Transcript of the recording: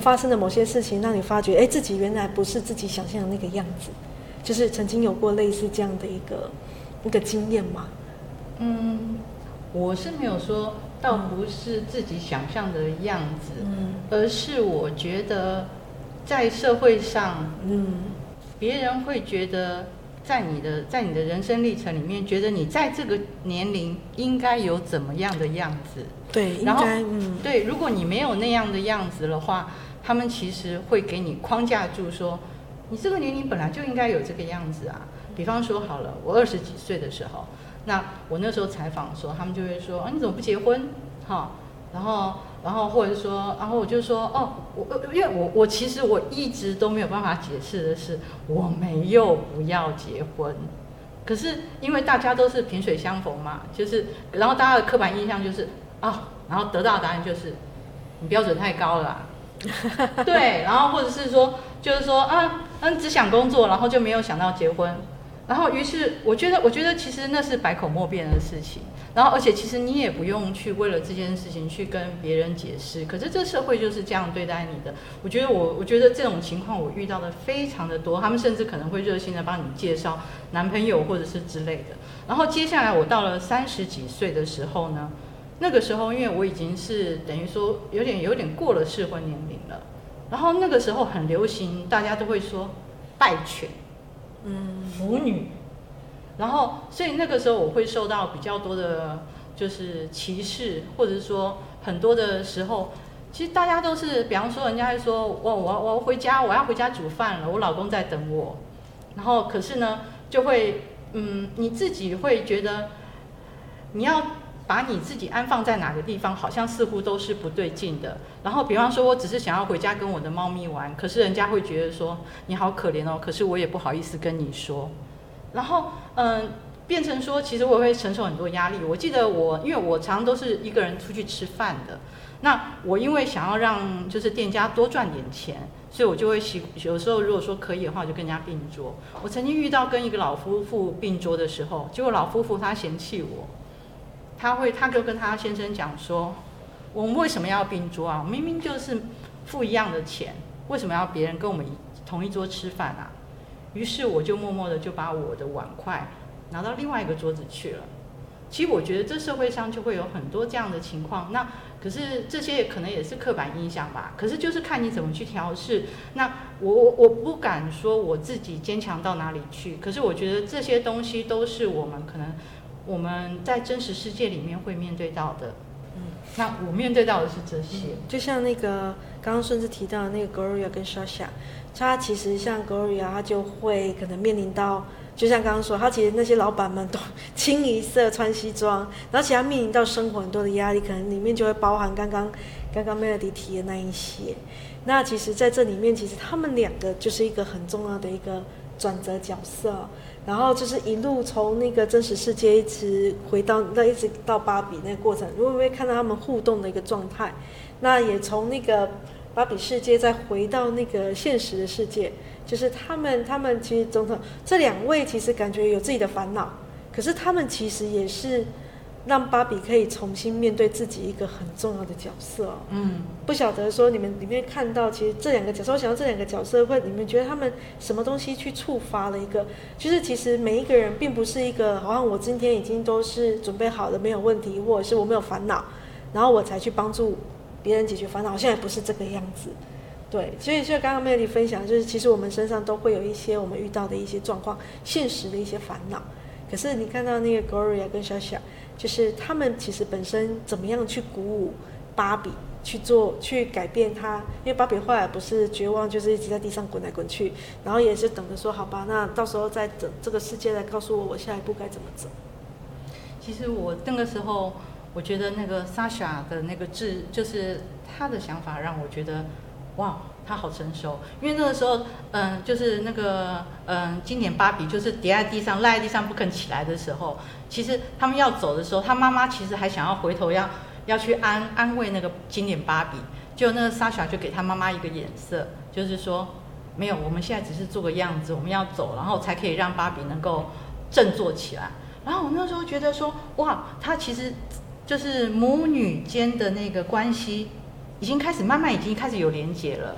发生的某些事情，让你发觉，自己原来不是自己想象的那个样子，就是曾经有过类似这样的一个经验吗？ 我是没有说，倒不是自己想象的样子，而是我觉得在社会上，别人会觉得在你的人生历程里面，觉得你在这个年龄应该有怎么样的样子。 对，应该对，如果你没有那样的样子的话，他们其实会给你框架住说，你这个年龄本来就应该有这个样子啊。比方说好了，我20几岁的时候，那我那时候采访的时候，他们就会说，你怎么不结婚？然后或者说，然后我就说，因为我其实我一直都没有办法解释的是，我没有不要结婚。可是因为大家都是萍水相逢嘛，就是然后大家的刻板印象就是然后得到的答案就是你标准太高了啦。对，然后或者是说就是说只想工作，然后就没有想到结婚。然后于是我觉得其实那是百口莫辩的事情，然后而且其实你也不用去为了这件事情去跟别人解释，可是这社会就是这样对待你的。我觉得这种情况我遇到的非常的多，他们甚至可能会热心的帮你介绍男朋友或者是之类的。然后接下来我到了30几岁的时候呢，那个时候因为我已经是等于说有点过了适婚年龄了，然后那个时候很流行，大家都会说拜犬。腐女，然后所以那个时候我会受到比较多的，就是歧视，或者说很多的时候，其实大家都是，比方说人家会说，我回家，我要回家煮饭了，我老公在等我，然后可是呢，就会你自己会觉得，你要把你自己安放在哪个地方，好像似乎都是不对劲的。然后比方说我只是想要回家跟我的猫咪玩，可是人家会觉得说你好可怜哦，可是我也不好意思跟你说。然后变成说其实我会承受很多压力。我记得因为我常都是一个人出去吃饭的，那我因为想要让就是店家多赚点钱，所以我就会有时候如果说可以的话，我就跟人家并桌。我曾经遇到跟一个老夫妇并桌的时候，结果老夫妇他嫌弃我，他就跟他先生讲说，我们为什么要并桌啊？明明就是付一样的钱，为什么要别人跟我们同一桌吃饭啊？于是我就默默的就把我的碗筷拿到另外一个桌子去了。其实我觉得这社会上就会有很多这样的情况，那可是这些可能也是刻板印象吧，可是就是看你怎么去调试。那我不敢说我自己坚强到哪里去，可是我觉得这些东西都是我们在真实世界里面会面对到的。那我面对到的是这些， 就像那个刚刚顺子提到的那个 Gloria 跟 Sasha， 他其实像 Gloria， 他就会可能面临到，就像刚刚说，他其实那些老板们都清一色穿西装，然后其实他面临到生活很多的压力，可能里面就会包含刚刚 Melody 提的那一些。那其实在这里面，其实他们两个就是一个很重要的一个转折角色。然后就是一路从那个真实世界一直到芭比那个过程，你会不会看到他们互动的一个状态？那也从那个芭比世界再回到那个现实的世界，就是他们其实这两位其实感觉有自己的烦恼，可是他们其实也是让芭比可以重新面对自己一个很重要的角色。不晓得说你们里面看到，其实这两个角色，我想到这两个角色你们觉得他们什么东西去触发了一个，就是其实每一个人并不是一个好像我今天已经都是准备好了没有问题，或者是我没有烦恼，然后我才去帮助别人解决烦恼，好像也不是这个样子。对，所以刚刚 Melody 分享，就是其实我们身上都会有一些我们遇到的一些状况，现实的一些烦恼。可是你看到那个 Gloria 跟 Sasha， 就是他们其实本身怎么样去鼓舞芭比去改变她，因为芭比后来不是绝望，就是一直在地上滚来滚去，然后也是等着说好吧，那到时候再等这个世界来告诉我下一步该怎么走。 其实我那个时候，我觉得那个 Sasha 的那个就是他的想法让我觉得，哇，他好成熟。因为那个时候，就是那个经典芭比就是跌在地上、赖在地上不肯起来的时候，其实他们要走的时候，他妈妈其实还想要回头要去安慰那个经典芭比，就那个 Sasha 就给他妈妈一个眼色，就是说没有，我们现在只是做个样子，我们要走，然后才可以让芭比能够振作起来。然后我那时候觉得说，哇，他其实就是母女间的那个关系已经开始慢慢已经开始有连结了。